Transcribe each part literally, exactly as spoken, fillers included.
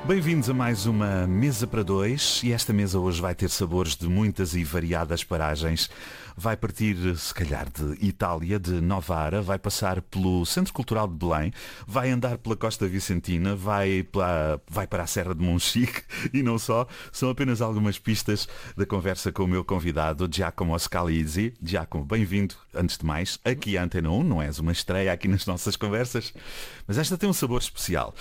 Bem-vindos a mais uma mesa para dois e esta mesa hoje vai ter sabores de muitas e variadas paragens. Vai partir, se calhar, de Itália, de Novara, vai passar pelo Centro Cultural de Belém, vai andar pela Costa Vicentina, vai, pela, vai para a Serra de Monchique e não só. São apenas algumas pistas da conversa com o meu convidado, Giacomo Scalisi. Giacomo, bem-vindo, antes de mais, aqui à Antena um. Não és uma estreia aqui nas nossas conversas, mas esta tem um sabor especial.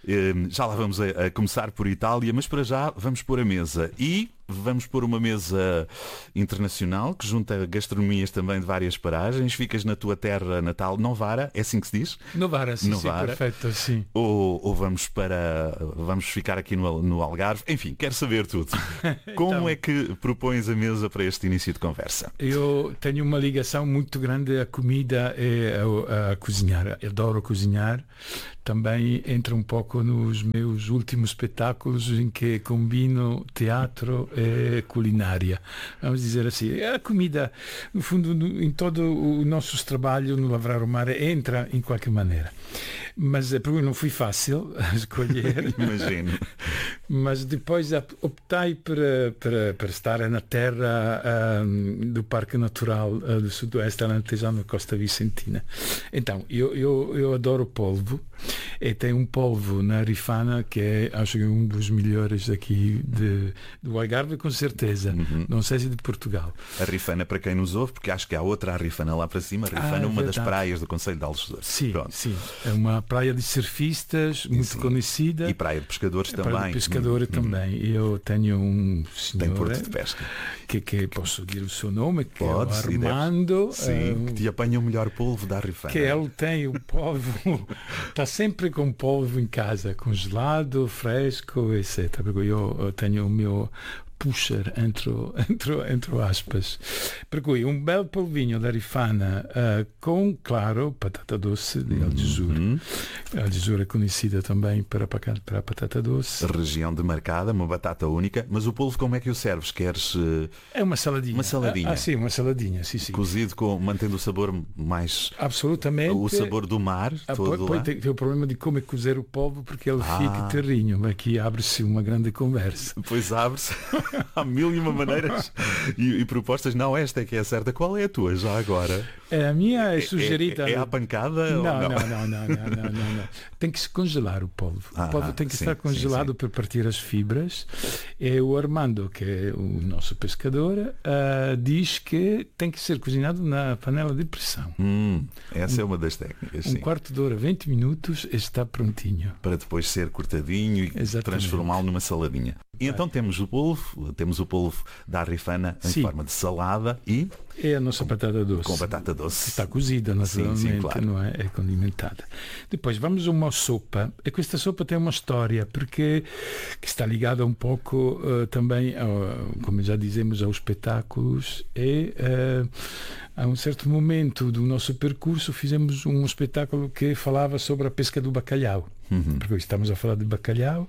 Já lá vamos a, a começar por Itália, mas para já vamos pôr a mesa e... Vamos pôr uma mesa internacional que junta gastronomias também de várias paragens. Ficas na tua terra natal, Novara, é assim que se diz? Novara, sim, Novara. sim, perfeito, sim. Ou, ou vamos para vamos ficar aqui no, no Algarve? Enfim, quero saber tudo. Como Então, é que propões a mesa para este início de conversa? Eu tenho uma ligação muito grande à comida e a, a cozinhar. Eu adoro cozinhar. Também entra um pouco nos meus últimos espetáculos em que combino teatro e culinária. Vamos dizer assim, a comida, no fundo, no, em todo o nosso trabalho no Lavrar o Mar entra em qualquer maneira. Mas para mim não foi fácil escolher. Imagino. Mas depois optei para, para, para estar na terra um, do Parque Natural uh, do Sudoeste Alentejano, Costa Vicentina. Então, eu, eu, eu adoro polvo. E tem um polvo na Rifana que é, acho que um dos melhores daqui de, do Algarve, com certeza. Uhum. Não sei se de Portugal. A Rifana, para quem nos ouve, porque acho que há outra Rifana lá para cima. A Rifana é ah, uma verdade. das praias do Concelho de Algesur. Sim, Pronto. sim. É uma praia de surfistas, muito sim. conhecida. E praia de pescadores é também. Praia de pescadores uhum. também. Eu tenho um senhor... Tem porto de pesca. Que, que posso dizer o seu nome, que Pode, é o Armando. Sim, um, que te apanha o melhor polvo da Rifana. Que ele tem o polvo, está sempre com polvo em casa, congelado, fresco, etcétera. Porque eu, eu tenho o meu pusher, entre, entre, entre aspas. Per cui um bel polvinho da Rifana uh, com, claro, batata doce de Algesur. Uhum. Algesur é conhecida também para, para a batata doce. Região demarcada, uma batata única. Mas o polvo como é que o serves? Queres... Uh, é uma saladinha. Uma saladinha. Ah, ah, sim, uma saladinha, sim, sim. Cozido, com, mantendo o sabor mais... Absolutamente. O sabor do mar, ah, todo poi, lá. Tem, tem o problema de como é cozer o polvo, porque ele ah. fica terrinho. Aqui abre-se uma grande conversa. Pois abre-se. Há mil e uma maneiras e, e propostas. Não, esta é que é certa. Qual é a tua já agora? A minha é sugerida. É, é, é à pancada? Não, ou não? Não, não, não, não, não, não, não. Tem que se congelar o polvo. Ah, o polvo tem que sim, estar congelado sim, sim. para partir as fibras. E o Armando, que é o nosso pescador, uh, diz que tem que ser cozinhado na panela de pressão. Hum, essa um, é uma das técnicas. Um sim. quarto de hora, vinte minutos, está prontinho. Para depois ser cortadinho e Exatamente. transformá-lo numa saladinha. E então temos o polvo, temos o polvo da Rifana em sim. forma de salada e... É a nossa batata doce. Com batata doce. Está cozida, naturalmente, sim, sim, claro. Não é? É condimentada. Depois vamos a uma sopa. E questa sopa tem uma história, porque que está ligada um pouco uh, também, uh, como já dizemos, aos espetáculos. E uh, a um certo momento do nosso percurso fizemos um espetáculo que falava sobre a pesca do bacalhau. Uhum. Porque estamos a falar de bacalhau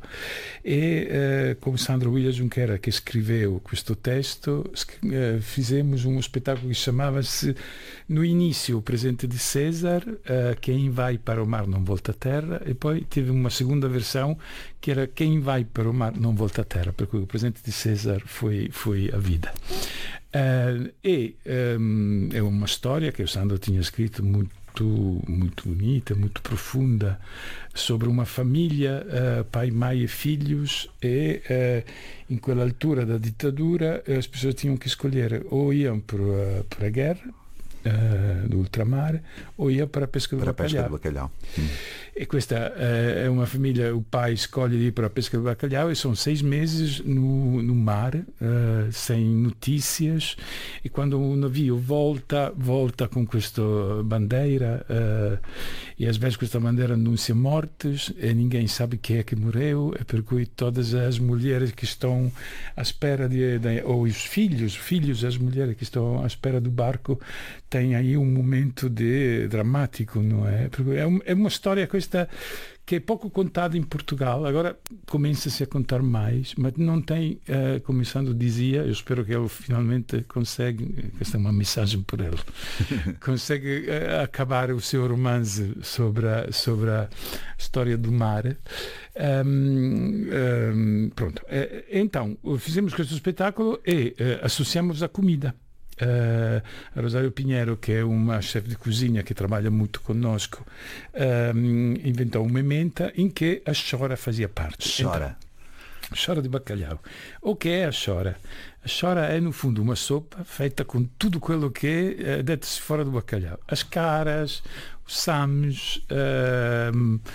e uh, com Sandro William Junqueira, que escreveu questo testo, uh, fizemos um espetáculo que chamava-se no início o presente de César, uh, quem vai para o mar não volta à terra, e poi teve uma segunda versão que era quem vai para o mar não volta à terra, porque o presente de César foi, foi a vida. Uh, e um, é uma história que o Sandro tinha escrito muito Muito, muito bonita, muito profunda, sobre uma família, uh, pai, mãe e filhos, e uh, em quella altura da ditadura as pessoas tinham que escolher ou iam para, uh, para a guerra uh, do ultramar ou iam para a pesca do para bacalhau. A pesca do bacalhau. Hum. E questa uh, é uma família, o pai escolhe ir para a pesca do bacalhau e são seis meses no, no mar, uh, sem notícias, e quando o navio volta, volta com questa bandeira, uh, e às vezes questa bandeira anuncia mortes, e ninguém sabe quem é que morreu, e per cui todas as mulheres que estão à espera, de, de, ou os filhos, filhos das mulheres que estão à espera do barco, têm aí um momento de dramático, não é? Porque é, um, é uma história questa que é pouco contado em Portugal. Agora começa-se a contar mais, mas não tem, uh, como o Sandro dizia, eu espero que ele finalmente consegue, esta é uma mensagem por ele, consegue uh, acabar o seu romance sobre a, sobre a história do mar. Um, um, pronto. Então, fizemos este espetáculo e uh, associamos a comida. Uh, a Rosário Pinheiro, que é uma chefe de cozinha que trabalha muito conosco, um, inventou uma emenda em que a chora fazia parte. Chora. Então, chora de bacalhau. O que é a chora? A chora é, no fundo, uma sopa feita com tudo aquilo que uh, deita-se fora do bacalhau. As caras, os sames, uh,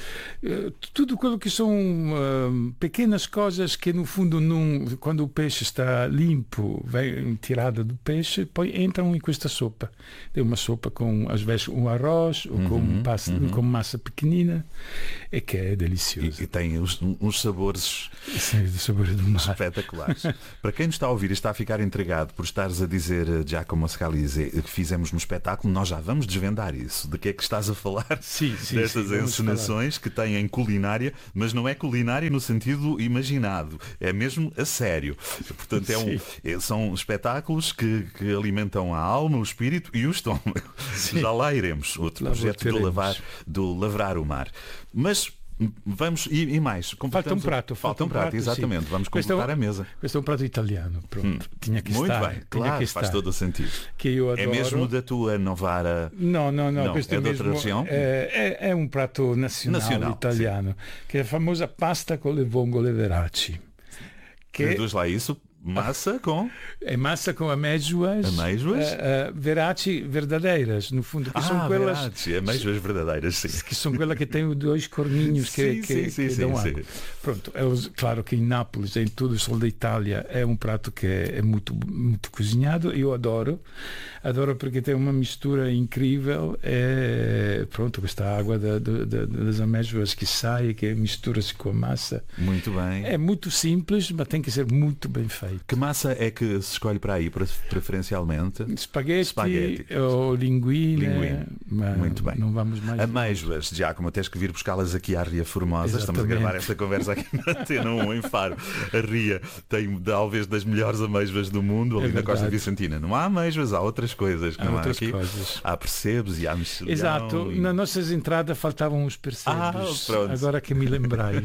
uh, tudo aquilo que são uh, pequenas coisas que, no fundo, num, quando o peixe está limpo, vem tirada do peixe, depois entram em questa sopa. É uma sopa com, às vezes, um arroz ou com, uhum, pasta, uhum. com massa pequenina, e que é delicioso. E, e tem uns, uns sabores, Sim, sabores do mar. espetaculares. Para quem nos está a ouvir e está a ficar intrigado por estares a dizer, Giacomo Scalise, que fizemos no espetáculo, nós já vamos desvendar isso. De que é que estás a falar? Sim, sim, Destas sim, encenações que têm culinária, mas não é culinária no sentido imaginado, é mesmo a sério. Portanto, é um, é, são espetáculos que, que alimentam a alma, o espírito e o estômago. Sim. Já lá iremos. Outro lá projeto do, lavar, do Lavrar o Mar. Mas vamos, e, e mais? Falta um prato. Falta um prato, prato exatamente. Sim. Vamos completar é um, a mesa. Este é um prato italiano. Pronto. Hum. Tinha que Muito estar. bem, claro, que faz estar. todo o sentido. Que eu adoro. É mesmo da tua Novara? Não, não, não. não é, é de outra região? É, é, é um prato nacional, nacional italiano, sim. Que é a famosa pasta con le vongole veraci. Que... Reduz lá isso. Massa com? É massa com amêijoas. Amêijoas? Uh, uh, veraci verdadeiras, no fundo. Que ah, são aquelas. Veraci, amêijoas verdadeiras, sim. Que são aquelas que têm dois corninhos que, sim, que, sim, que sim, dão sim, água. sim. Pronto, é, claro que em Nápoles, em todo o sul da Itália, é um prato que é, é muito, muito cozinhado. Eu adoro. Adoro porque tem uma mistura incrível. É, pronto, esta água da, da, da, das amêijoas que sai, que mistura-se com a massa. Muito bem. É muito simples, mas tem que ser muito bem feito. Que massa é que se escolhe para aí, preferencialmente? Spaghetti, Spaghetti. ou linguine. linguine. Muito bem. Não vamos mais. Amêijoas, Giacomo, tens que vir buscá-las aqui à Ria Formosa. Exatamente. Estamos a gravar esta conversa aqui na Antena um em Faro. A Ria tem talvez das melhores amêijoas do mundo, ali é na Costa Vicentina. Não há amêijoas, há outras coisas que há não outras há aqui. Coisas. Há percebes e há mexilhão. Exato. E... nas nossas entradas faltavam os percebes. Ah, pronto. Agora que me lembrei.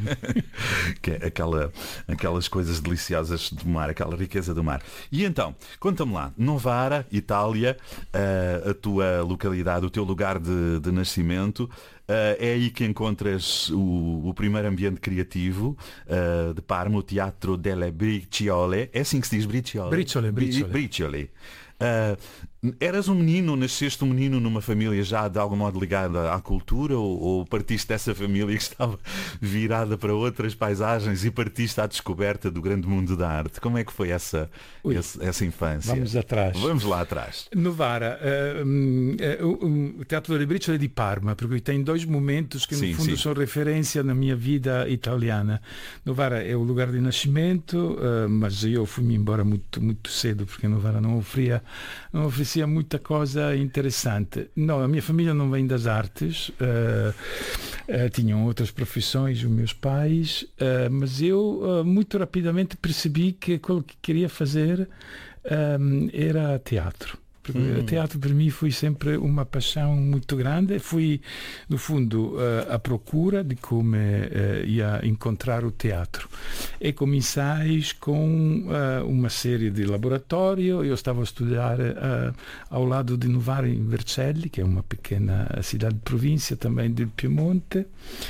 Que é aquela, aquelas coisas deliciosas do mar, aquela riqueza do mar. E então, conta-me lá, Novara, Itália, uh, a tua localidade, o teu lugar de, de nascimento, uh, é aí que encontras o, o primeiro ambiente criativo uh, de Parma, o Teatro delle Briciole. É assim que se diz Briciole? Briciole, Briciole. Briciole. Uh, eras um menino, nasceste um menino numa família já de algum modo ligada à cultura, ou, ou partiste dessa família que estava virada para outras paisagens e partiste à descoberta do grande mundo da arte? Como é que foi essa, essa, essa infância? Vamos atrás. Vamos lá atrás. Novara, uh, um, o Teatro delle Briciole di Parma, porque tem dois momentos que no sim, fundo sim. são referência na minha vida italiana. Novara é o lugar de nascimento, uh, mas eu fui-me embora muito, muito cedo, porque Novara não oferia não oferecia muita coisa interessante. Não, a minha família não vem das artes, uh, uh, tinham outras profissões os meus pais, uh, mas eu uh, muito rapidamente percebi que aquilo que queria fazer um, era teatro. Porque hum. o teatro para mim foi sempre uma paixão muito grande. Fui, no fundo, uh, à procura de como uh, ia encontrar o teatro. E comecei com uh, uma série de laboratórios. Eu estava a estudar uh, ao lado de Novara, em Vercelli, que é uma pequena cidade de província também do Piemonte.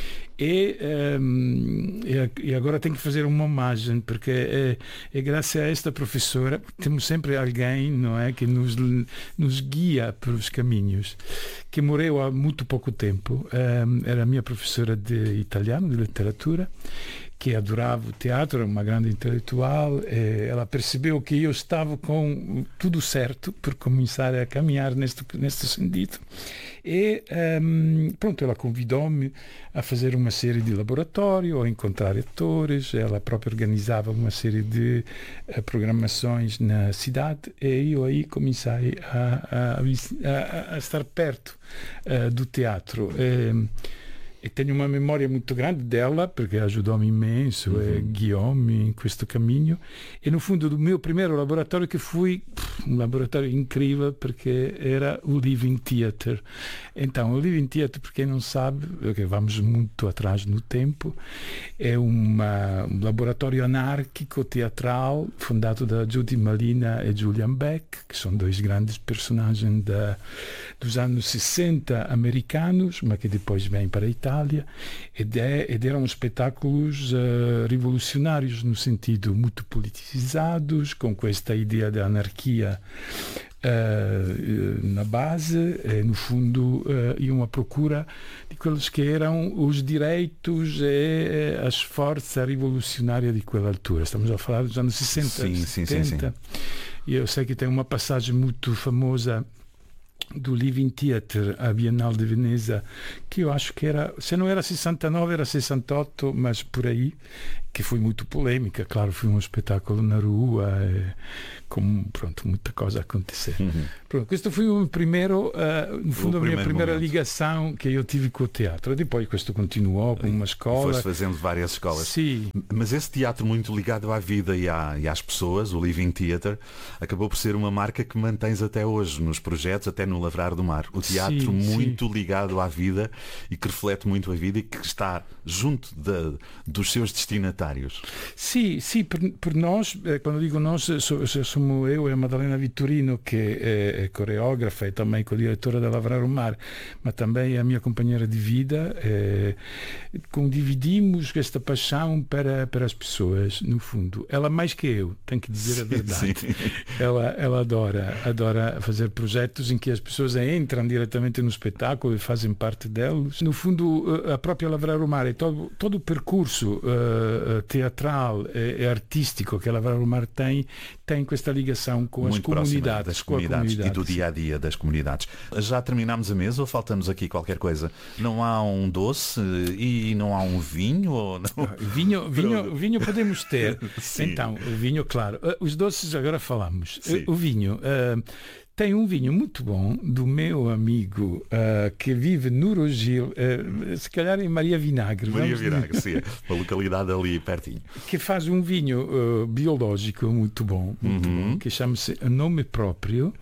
E, um, e agora tenho que fazer uma homenagem, porque é, é graças a esta professora, temos sempre alguém, não é, que nos, nos guia pelos caminhos, que morreu há muito pouco tempo. Um, era a minha professora de italiano, de literatura, que adorava o teatro, era uma grande intelectual. Ela percebeu que eu estava com tudo certo por começar a caminhar neste, neste sentido. E um, pronto, ela convidou-me a fazer uma série de laboratórios, a encontrar atores. Ela própria organizava uma série de uh, programações na cidade, e eu aí comecei a, a, a, a estar perto uh, do teatro. E, e tenho uma memória muito grande dela, porque ajudou-me imenso, uhum. e guiou-me em questo cammino. E no fundo do meu primeiro laboratório, que foi um laboratório incrível, porque era o Living Theatre. Então, o Living Theatre, para quem não sabe, okay, vamos muito atrás no tempo, é uma, um laboratório anárquico teatral fundado da Judy Malina e Julian Beck, que são dois grandes personagens da, dos anos sessenta americanos, mas que depois vêm para a Itália. Ed, é, ed eram espetáculos uh, revolucionários, no sentido muito politizados, com questa ideia da anarquia uh, na base, e no fundo uh, iam à procura de aqueles que eram os direitos e as forças revolucionárias de quella altura. Estamos a falar dos anos sessenta, sim, setenta. Sim, sim, sim. E eu sei que tem uma passagem muito famosa do Living Theatre à Bienal de Veneza, que eu acho que era, se não era sessenta e nove, era sessenta e oito, mas por aí, que foi muito polêmica. Claro, foi um espetáculo na rua, e, com pronto, muita coisa a acontecer. Uhum. Pronto, questo foi o primeiro, uh, no fundo, a minha primeira momento. ligação que eu tive com o teatro. Depois, questo continuou com uma escola. Foste fazendo várias escolas. Sim. Mas esse teatro muito ligado à vida e, à, e às pessoas, o Living Theatre, acabou por ser uma marca que mantens até hoje, nos projetos, até no Lavrar do Mar. O teatro sim, muito sim. ligado à vida e que reflete muito a vida e que está junto de, dos seus destinatários. Sim, sim, por, por nós, quando digo nós, somos eu e a Madalena Vittorino, que é, é coreógrafa e também co-diretora da Lavrar o Mar, mas também a minha companheira de vida. É, condividimos esta paixão para, para as pessoas, no fundo. Ela mais que eu, tenho que dizer sim, a verdade. Sim. Ela, ela adora, adora fazer projetos em que as pessoas entram diretamente no espetáculo e fazem parte deles. No fundo, a própria Lavrar o Mar e todo, todo o percurso uh, teatral e, e artístico que a Lavrar o Mar tem, tem questa ligação com muito as comunidades, das comunidades e do dia a dia das comunidades. Já terminámos a mesa ou faltamos aqui qualquer coisa? Não há um doce e não há um vinho? Ou não? Vinho, vinho, vinho podemos ter. Então, o vinho, claro. Os doces agora falamos. Sim. O vinho. Uh, Tem um vinho muito bom do meu amigo uh, que vive no Rogil, uh, se calhar em Maria Vinagre. Maria Vinagre, sim, uma localidade ali pertinho. Que faz um vinho uh, biológico muito bom, muito uhum. bom, que chama-se Nome Próprio.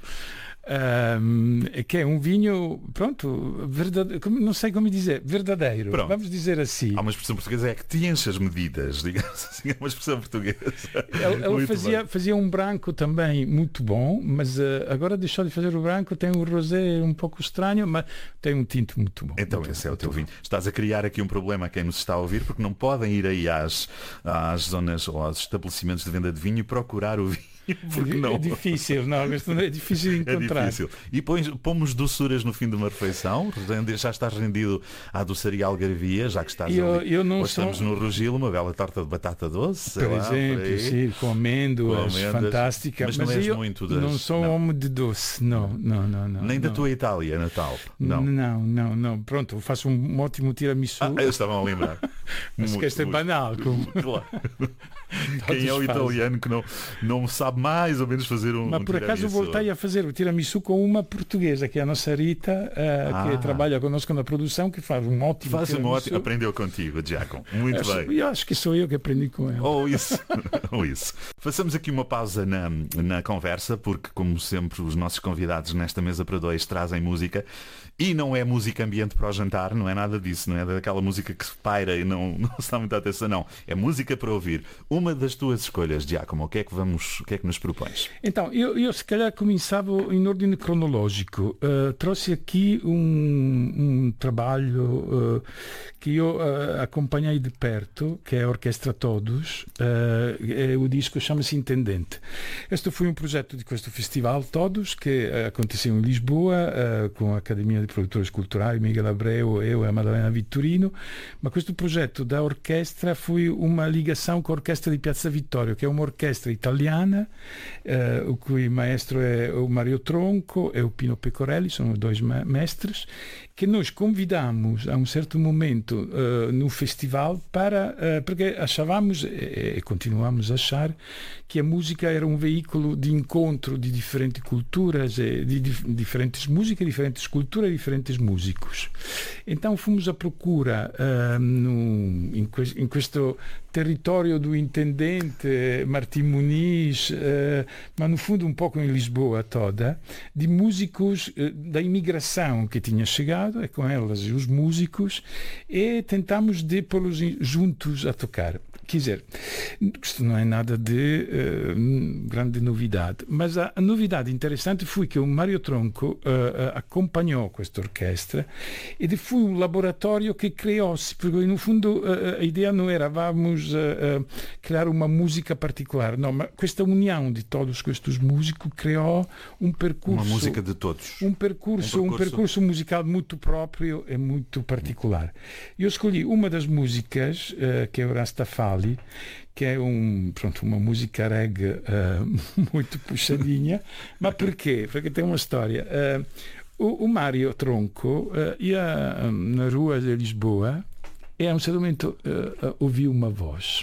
Um, que é um vinho, pronto, verdade, não sei como dizer, verdadeiro, pronto. Vamos dizer assim. Há uma expressão portuguesa, é que te enche as medidas, digamos assim, é uma expressão portuguesa. Ele, ele fazia, fazia um branco também muito bom, mas uh, agora deixou de fazer o branco, tem um rosé um pouco estranho, mas tem um tinto muito bom. Então muito esse bom, é o teu vinho. Bom. Estás a criar aqui um problema a quem nos está a ouvir, porque não podem ir aí às, às zonas ou aos estabelecimentos de venda de vinho e procurar o vinho. Não. É difícil, não, é difícil de encontrar. É difícil. E pões, pomos doçuras no fim de uma refeição, já estás rendido à doçaria Algarvia, já que estás eu, ali. Eu não Hoje sou... estamos no Rogil, uma bela torta de batata doce. Por lá, exemplo, por sim, com amêndoas, com fantástica. Mas, mas não és eu muito das... não sou não. homem de doce, não, não, não. não Nem não. da tua Itália, Natal? Não, não, não. não. Pronto, eu faço um ótimo tiramisu. Ah, eu estava a lembrar. Mas que este é banal. Como... Claro. Quem é o italiano que não, não sabe mais ou menos fazer um Mas por um acaso voltei a fazer o tiramisu com uma portuguesa, que é a nossa Rita, uh, ah. que trabalha connosco na produção, que faz um ótimo faz tiramisu. Um ótimo, aprendeu contigo, Giacomo. Muito eu, bem. Eu acho que sou eu que aprendi com ela. Ou isso. Ou isso. Façamos aqui uma pausa na, na conversa, porque como sempre os nossos convidados nesta mesa para dois trazem música. E não é música ambiente para o jantar, não é nada disso, não é daquela música que se paira e não, não se dá muita atenção, não. É música para ouvir. Uma das tuas escolhas, Giacomo, o que é que, vamos, o que, é que nos propões? Então, eu, eu se calhar começava em ordem cronológico. Uh, trouxe aqui um, um trabalho uh, que eu uh, acompanhei de perto, que é a Orquestra Todos. Uh, é, o disco chama-se Intendente. Este foi um projeto de questo festival Todos, que uh, aconteceu em Lisboa, uh, com a Academia de Produtores Culturais, Miguel Abreu, eu e a Madalena Vittorino, ma questo progetto projeto da orquestra foi uma ligação com a Orquestra di Piazza Vittorio, che è un'orchestra italiana, eh, o cui maestro è o Mario Tronco e o Pino Pecorelli, sono dois mestres, che noi convidamos a un certo momento uh, no festival para, uh, perché achavamos e, e continuamos a achar que a música era um veículo de encontro de diferentes culturas, e de dif- diferentes músicas, diferentes culturas, diferentes músicos. Então fomos à procura uh, no, in, que, in questo território do intendente Martim Muniz, uh, mas no fundo um pouco em Lisboa toda, de músicos uh, da imigração que tinha chegado, e com elas os músicos, e tentamos de pô-los juntos a tocar. Quer dizer, isto não é nada de uh, grande novidade, mas a, a novidade interessante foi que o Mario Tronco uh, acompanhou questa orquestra e foi um laboratório que criou-se, porque no fundo uh, a ideia não era vamos uh, uh, criar uma música particular, não, mas esta união de todos estes músicos criou um percurso, uma música de todos, um percurso, um percurso, um percurso musical muito próprio e muito particular. Eu escolhi uma das músicas uh, que é o Rastafari, que é um, pronto, uma música reggae uh, muito puxadinha. Mas porquê? Porque tem uma história. Uh, o, o Mário Tronco uh, ia um, na rua de Lisboa e a um certo momento uh, uh, ouviu uma voz.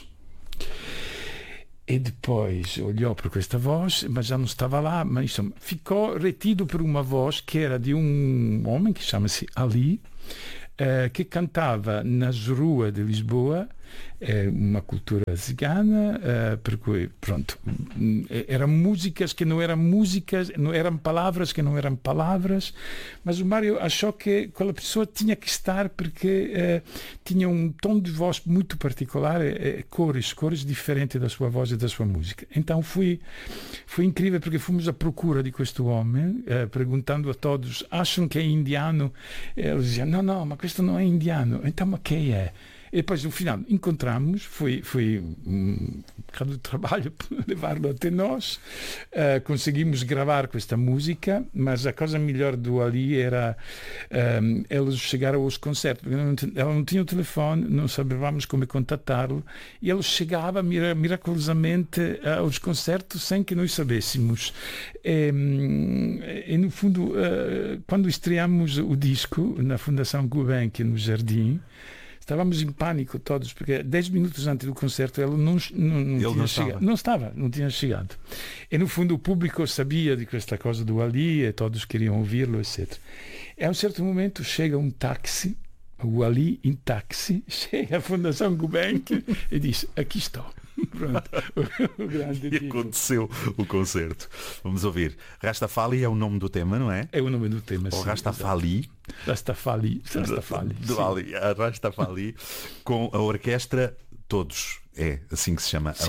E depois olhou para questa voz, mas já não estava lá, mas insomma, ficou retido por uma voz que era de um homem que chama-se Ali, uh, que cantava nas ruas de Lisboa, é uma cultura cigana, uh, porque pronto, eram músicas que não eram músicas, não eram palavras que não eram palavras, mas o Mário achou que aquela pessoa tinha que estar porque uh, tinha um tom de voz muito particular, uh, cores, cores diferentes da sua voz e da sua música. Então foi, foi incrível porque fomos à procura de este homem, uh, perguntando a todos, acham que é indiano? Eles diziam, não, não, mas questo não é indiano. Então, mas quem é? E depois, no final, encontramos, foi, foi um bocado de trabalho levar-lo até nós, uh, conseguimos gravar com esta música, mas a coisa melhor do Ali era um, eles chegaram aos concertos, ela não tinha o telefone, não sabíamos como contatá-lo, e ele chegava mira, miraculosamente aos concertos sem que nós soubéssemos. E, e no fundo, uh, quando estreamos o disco na Fundação Gulbenkian, no Jardim, estávamos em pânico todos, porque dez minutos antes do concerto ele não, não, não ele tinha não chegado. estava. Não estava, não tinha chegado. E no fundo o público sabia de esta coisa do Ali e todos queriam ouvi-lo, etcétera. E a um certo momento chega um táxi, o Ali em táxi, chega à Fundação Gulbenkian e diz, aqui estou. Pronto, o grande E aconteceu o concerto. Vamos ouvir. Rastafari é o nome do tema, não é? É o nome do tema, Ou sim. Rastafari. Rastafari. Rastafari. Do Ali, a Rastafari, com a orquestra Todos. É assim que se chama.